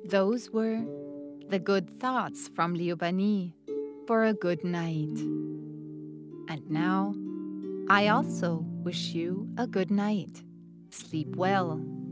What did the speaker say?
Those were the good thoughts from Liubani for a good night. And now, I also wish you a good night. Sleep well.